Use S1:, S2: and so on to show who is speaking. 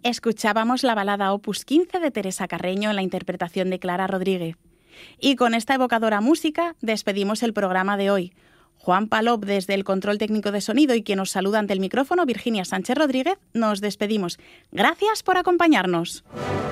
S1: escuchábamos la balada Opus 15 de Teresa Carreño en la interpretación de Clara Rodríguez. Y con esta evocadora música despedimos el programa de hoy. Juan Palop desde el control técnico de sonido y quien nos saluda ante el micrófono, Virginia Sánchez Rodríguez, nos despedimos. Gracias por acompañarnos.